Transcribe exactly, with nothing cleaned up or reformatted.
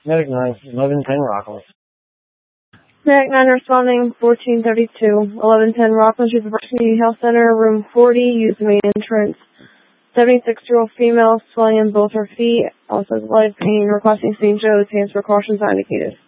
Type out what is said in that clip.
Medic nine, eleven ten Rockland. Medic nine responding, fourteen thirty-two, eleven ten Rockland Street, the First Community Health Center, room forty, use the main entrance. seventy-six-year-old female, swelling in both her feet, also has light pain, requesting Saint Joe's, hands precautions are indicated.